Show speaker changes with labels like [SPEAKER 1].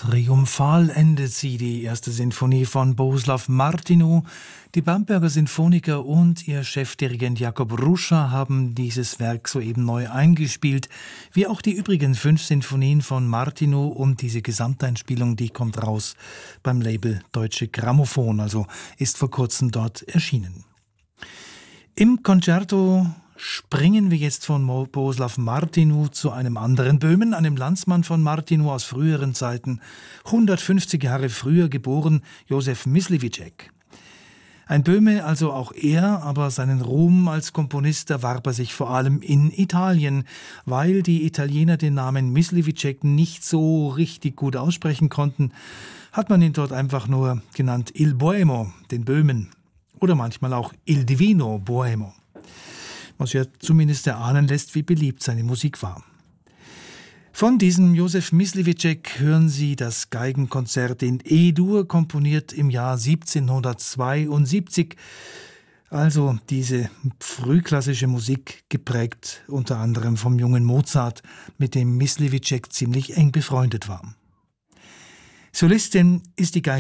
[SPEAKER 1] Triumphal endet sie, die erste Sinfonie von Bohuslav Martinu. Die Bamberger Sinfoniker und ihr Chefdirigent Jakob Ruscha haben dieses Werk soeben neu eingespielt, wie auch die übrigen 5 Sinfonien von Martinu, und diese Gesamteinspielung, die kommt raus beim Label Deutsche Grammophon, also ist vor kurzem dort erschienen. Im Concerto springen wir jetzt von Bohuslav Martinu zu einem anderen Böhmen, einem Landsmann von Martinu aus früheren Zeiten, 150 Jahre früher geboren, Josef Myslivicek. Ein Böhme, also auch er, aber seinen Ruhm als Komponist erwarb er sich vor allem in Italien, weil die Italiener den Namen Myslivicek nicht so richtig gut aussprechen konnten, hat man ihn dort einfach nur genannt Il Boemo, den Böhmen, oder manchmal auch Il Divino Boemo, was ja zumindest erahnen lässt, wie beliebt seine Musik war. Von diesem Josef Myslivicek hören Sie das Geigenkonzert in E-Dur, komponiert im Jahr 1772. Also diese frühklassische Musik, geprägt unter anderem vom jungen Mozart, mit dem Myslivicek ziemlich eng befreundet war. Solistin ist die